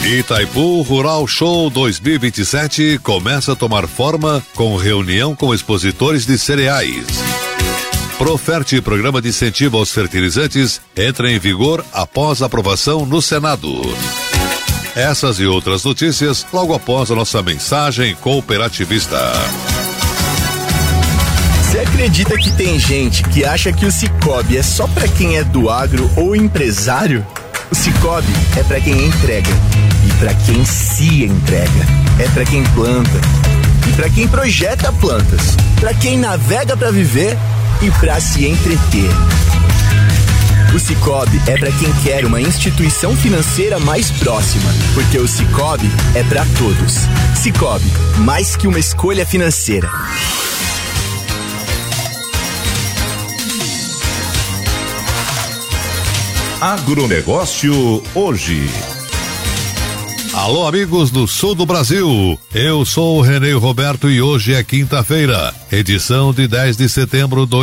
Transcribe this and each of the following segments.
Itaipu Rural Show 2027 começa a tomar forma com reunião com expositores de cereais. Proferte, programa de incentivo aos fertilizantes, entra em vigor após aprovação no Senado. Essas e outras notícias logo após a nossa mensagem cooperativista. Você acredita que tem gente que acha que o Sicoob é só pra quem é do agro ou empresário? O Sicoob é pra quem entrega e pra quem se entrega. É pra quem planta e pra quem projeta plantas, pra quem navega pra viver e pra se entreter. O Sicoob é pra quem quer uma instituição financeira mais próxima, porque o Sicoob é pra todos. Sicoob, mais que uma escolha financeira. Agronegócio hoje. Alô, amigos do sul do Brasil, eu sou o Renê Roberto e hoje é quinta-feira, edição de 10 de setembro de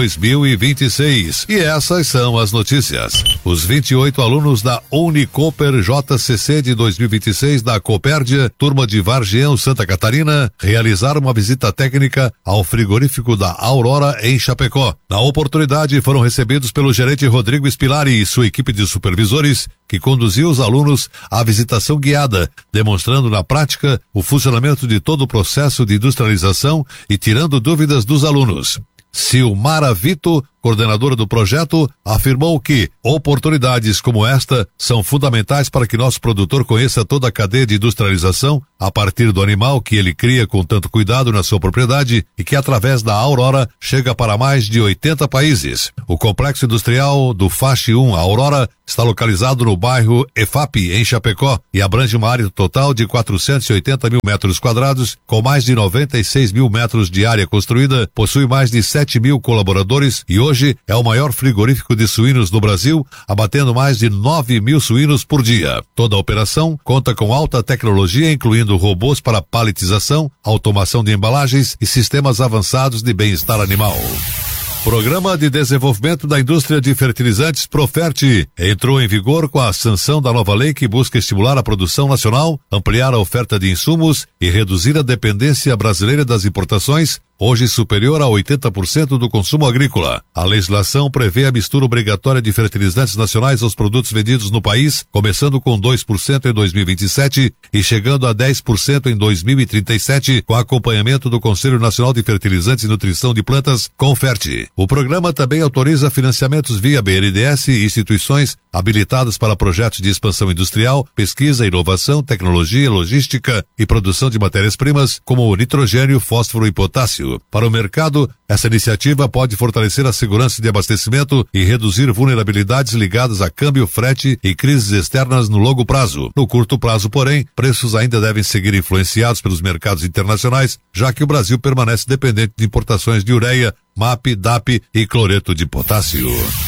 2026. E essas são as notícias. Os 28 alunos da Unicoper JCC de 2026 da Copérdia, turma de Vargião, Santa Catarina, realizaram uma visita técnica ao frigorífico da Aurora em Chapecó. Na oportunidade foram recebidos pelo gerente Rodrigo Spilari e sua equipe de supervisores, que conduziu os alunos à visitação guiada, demonstrando na prática o funcionamento de todo o processo de industrialização e tirando dúvidas dos alunos. Silmara Vito, coordenadora do projeto, afirmou que oportunidades como esta são fundamentais para que nosso produtor conheça toda a cadeia de industrialização a partir do animal que ele cria com tanto cuidado na sua propriedade e que através da Aurora chega para mais de 80 países. O complexo industrial do Faixe 1 Aurora está localizado no bairro EFAP, em Chapecó, e abrange uma área total de 480 mil metros quadrados, com mais de 96 mil metros de área construída, possui mais de 7 mil colaboradores e hoje é o maior frigorífico de suínos do Brasil, abatendo mais de 9 mil suínos por dia. Toda a operação conta com alta tecnologia, incluindo robôs para paletização, automação de embalagens e sistemas avançados de bem-estar animal. Programa de Desenvolvimento da Indústria de Fertilizantes Proferte entrou em vigor com a sanção da nova lei que busca estimular a produção nacional, ampliar a oferta de insumos e reduzir a dependência brasileira das importações, hoje superior a 80% do consumo agrícola. A legislação prevê a mistura obrigatória de fertilizantes nacionais aos produtos vendidos no país, começando com 2% em 2027 e chegando a 10% em 2037, com acompanhamento do Conselho Nacional de Fertilizantes e Nutrição de Plantas, Conferte. O programa também autoriza financiamentos via BNDES e instituições habilitadas para projetos de expansão industrial, pesquisa, inovação, tecnologia, logística e produção de matérias-primas, como nitrogênio, fósforo e potássio. Para o mercado, essa iniciativa pode fortalecer a segurança de abastecimento e reduzir vulnerabilidades ligadas a câmbio, frete e crises externas no longo prazo. No curto prazo, porém, preços ainda devem seguir influenciados pelos mercados internacionais, já que o Brasil permanece dependente de importações de ureia, MAP, DAP e cloreto de potássio.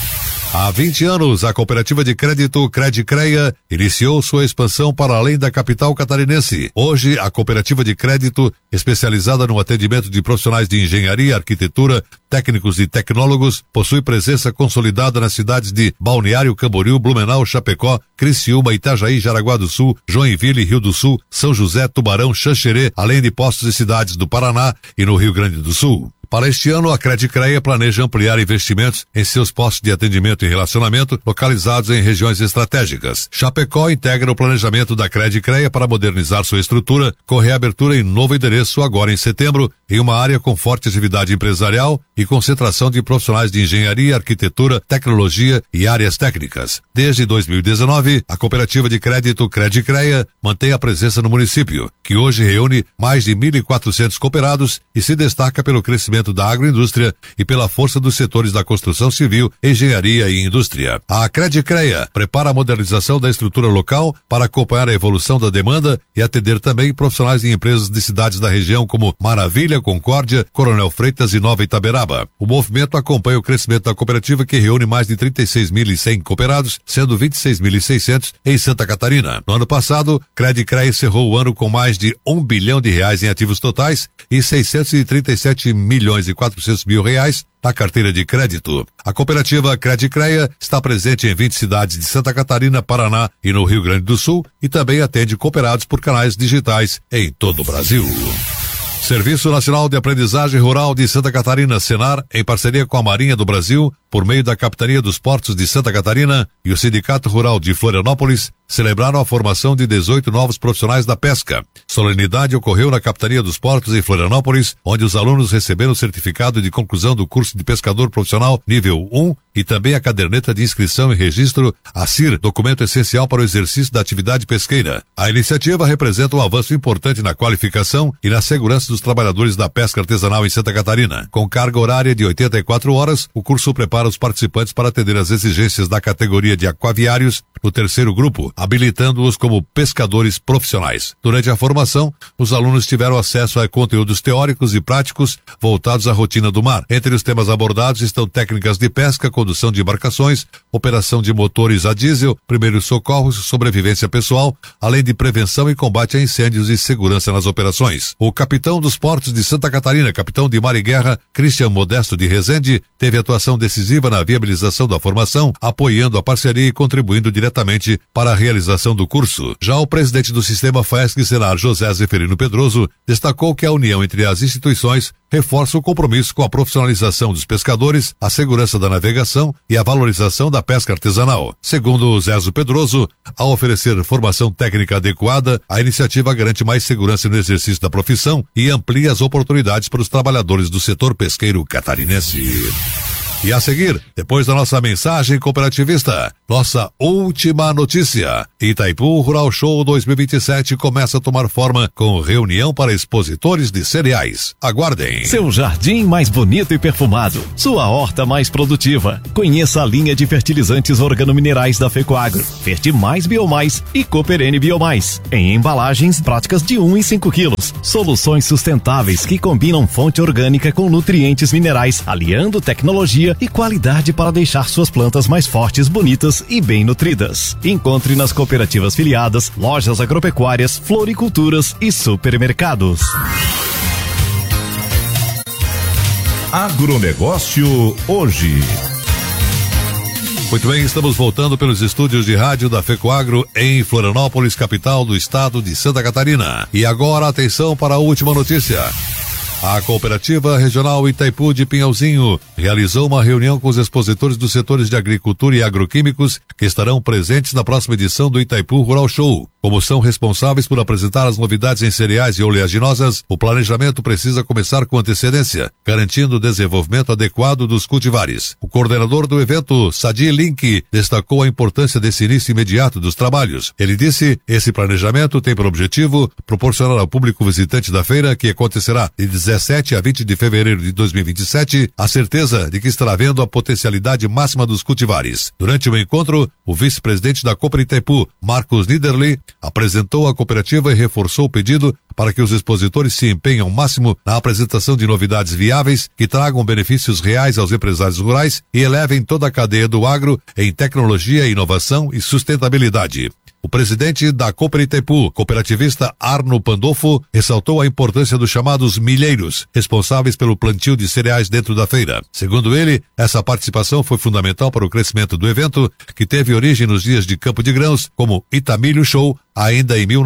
Há 20 anos, a cooperativa de crédito Credicreia iniciou sua expansão para além da capital catarinense. Hoje, a cooperativa de crédito, especializada no atendimento de profissionais de engenharia, arquitetura, técnicos e tecnólogos, possui presença consolidada nas cidades de Balneário Camboriú, Blumenau, Chapecó, Criciúma, Itajaí, Jaraguá do Sul, Joinville, Rio do Sul, São José, Tubarão, Xanxerê, além de postos e cidades do Paraná e no Rio Grande do Sul. Para este ano, a Credicreia planeja ampliar investimentos em seus postos de atendimento e relacionamento localizados em regiões estratégicas. Chapecó integra o planejamento da Credicreia para modernizar sua estrutura, com reabertura em novo endereço agora em setembro, em uma área com forte atividade empresarial e concentração de profissionais de engenharia, arquitetura, tecnologia e áreas técnicas. Desde 2019, a cooperativa de crédito Credicreia mantém a presença no município, que hoje reúne mais de 1.400 cooperados e se destaca pelo crescimento da agroindústria e pela força dos setores da construção civil, engenharia e indústria. A Credicreia prepara a modernização da estrutura local para acompanhar a evolução da demanda e atender também profissionais de empresas de cidades da região como Maravilha, Concórdia, Coronel Freitas e Nova Itaberaba. O movimento acompanha o crescimento da cooperativa, que reúne mais de 36.100 cooperados, sendo 26.600 em Santa Catarina. No ano passado, Credicreia encerrou o ano com mais de R$1 bilhão em ativos totais e 637 milhões R$2.400.000 na carteira de crédito. A cooperativa Credicreia está presente em 20 cidades de Santa Catarina, Paraná e no Rio Grande do Sul e também atende cooperados por canais digitais em todo o Brasil. Serviço Nacional de Aprendizagem Rural de Santa Catarina, Senar, em parceria com a Marinha do Brasil, por meio da Capitania dos Portos de Santa Catarina e o Sindicato Rural de Florianópolis, celebraram a formação de 18 novos profissionais da pesca. Solenidade ocorreu na Capitania dos Portos em Florianópolis, onde os alunos receberam o certificado de conclusão do curso de pescador profissional nível 1 e também a caderneta de inscrição e registro, a CIR, documento essencial para o exercício da atividade pesqueira. A iniciativa representa um avanço importante na qualificação e na segurança dos trabalhadores da pesca artesanal em Santa Catarina. Com carga horária de 84 horas, o curso prepara os participantes para atender às exigências da categoria de aquaviários no terceiro grupo, habilitando-os como pescadores profissionais. Durante a formação, os alunos tiveram acesso a conteúdos teóricos e práticos voltados à rotina do mar. Entre os temas abordados estão técnicas de pesca, condução de embarcações, operação de motores a diesel, primeiros socorros, sobrevivência pessoal, além de prevenção e combate a incêndios e segurança nas operações. O capitão dos portos de Santa Catarina, capitão de mar e guerra, Cristian Modesto de Rezende, teve atuação decisiva na viabilização da formação, apoiando a parceria e contribuindo diretamente para a realização do curso. Já o presidente do sistema FAESC-Senar, José Zeferino Pedroso, destacou que a união entre as instituições reforça o compromisso com a profissionalização dos pescadores, a segurança da navegação e a valorização da pesca artesanal. Segundo Zézo Pedroso, ao oferecer formação técnica adequada, a iniciativa garante mais segurança no exercício da profissão e amplia as oportunidades para os trabalhadores do setor pesqueiro catarinense. E a seguir, depois da nossa mensagem cooperativista, nossa última notícia. Itaipu Rural Show 2027 começa a tomar forma com reunião para expositores de cereais. Aguardem. Seu jardim mais bonito e perfumado. Sua horta mais produtiva. Conheça a linha de fertilizantes organominerais da Fecoagro. Fertimais Biomais e Cooperene Biomais. Em embalagens práticas de 1 e 5 quilos. Soluções sustentáveis que combinam fonte orgânica com nutrientes minerais, aliando tecnologia e qualidade para deixar suas plantas mais fortes, bonitas e bem nutridas. Encontre nas cooperativas filiadas, lojas agropecuárias, floriculturas e supermercados. Agronegócio hoje. Muito bem, estamos voltando pelos estúdios de rádio da Fecoagro em Florianópolis, capital do estado de Santa Catarina. E agora, atenção para a última notícia. A Cooperativa Regional Itaipu de Pinhalzinho realizou uma reunião com os expositores dos setores de agricultura e agroquímicos que estarão presentes na próxima edição do Itaipu Rural Show. Como são responsáveis por apresentar as novidades em cereais e oleaginosas, o planejamento precisa começar com antecedência, garantindo o desenvolvimento adequado dos cultivares. O coordenador do evento, Sadi Link, destacou a importância desse início imediato dos trabalhos. Ele disse, esse planejamento tem por objetivo proporcionar ao público visitante da feira, que acontecerá de 17 a 20 de fevereiro de 2027, a certeza de que estará vendo a potencialidade máxima dos cultivares. Durante o encontro, o vice-presidente da Cooper Itaipu, Marcos Niederli, apresentou a cooperativa e reforçou o pedido para que os expositores se empenhem ao máximo na apresentação de novidades viáveis que tragam benefícios reais aos empresários rurais e elevem toda a cadeia do agro em tecnologia, inovação e sustentabilidade. O presidente da Cooper Itaipu, cooperativista Arno Pandolfo, ressaltou a importância dos chamados milheiros, responsáveis pelo plantio de cereais dentro da feira. Segundo ele, essa participação foi fundamental para o crescimento do evento, que teve origem nos dias de Campo de Grãos, como Itamilho Show, ainda em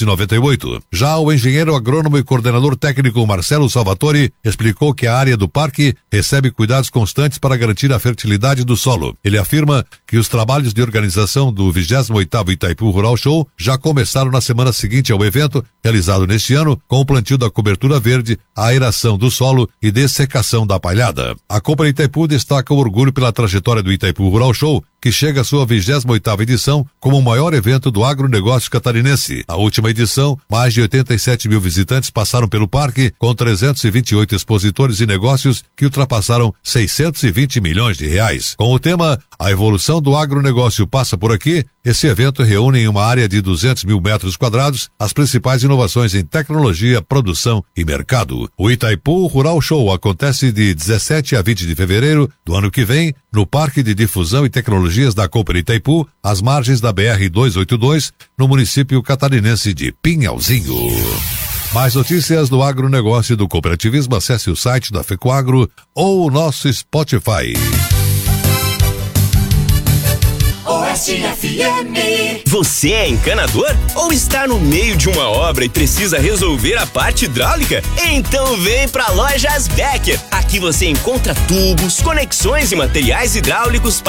1998. Já o engenheiro agrônomo e coordenador técnico Marcelo Salvatore explicou que a área do parque recebe cuidados constantes para garantir a fertilidade do solo. Ele afirma que os trabalhos de organização do 28º Itaipu Rural Show já começaram na semana seguinte ao evento, realizado neste ano, com o plantio da cobertura verde, a aeração do solo e dessecação da palhada. A Cooper Itaipu destaca o orgulho pela trajetória do Itaipu Rural Show, que chega à sua 28ª edição como o maior evento do agronegócio catarinense. A última edição, mais de 87 mil visitantes passaram pelo parque, com 328 expositores e negócios que ultrapassaram 620 milhões de reais. Com o tema A Evolução do Agronegócio Passa por Aqui, esse evento reúne em uma área de 200 mil metros quadrados as principais inovações em tecnologia, produção e mercado. O Itaipu Rural Show acontece de 17 a 20 de fevereiro do ano que vem, no Parque de Difusão e Tecnologias da Cooper Itaipu, às margens da BR-282, no município catarinense de Pinhalzinho. Mais notícias do agronegócio e do cooperativismo, acesse o site da FECOAGRO ou o nosso Spotify. Oeste FM. Você é encanador ou está no meio de uma obra e precisa resolver a parte hidráulica? Então vem pra Lojas Becker. Aqui você encontra tubos, conexões e materiais hidráulicos para